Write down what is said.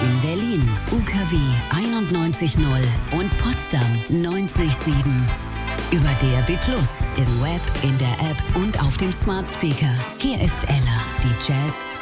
In Berlin UKW 91.0 und Potsdam 90.7. Über DAB+, im Web, in der App und auf dem Smart Speaker. Hier ist Ella, die Jazz